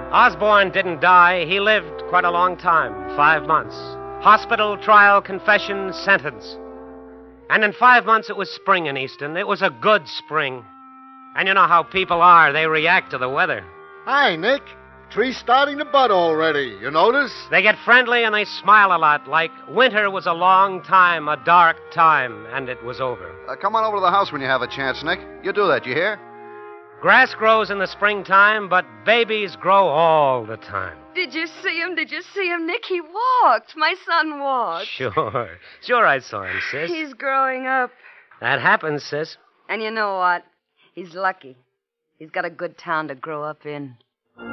Osborne didn't die. He lived quite a long time, 5 months. Hospital, trial, confession, sentence. And in 5 months, it was spring in Easton. It was a good spring. And you know how people are. They react to the weather. Hi, Nick. Tree's starting to bud already. You notice? They get friendly and they smile a lot, like winter was a long time, a dark time, and it was over. Come on over to the house when you have a chance, Nick. You do that, you hear? Grass grows in the springtime, but babies grow all the time. Did you see him? Did you see him, Nick? He walked. My son walked. Sure I saw him, sis. He's growing up. That happens, sis. And you know what? He's lucky. He's got a good town to grow up in.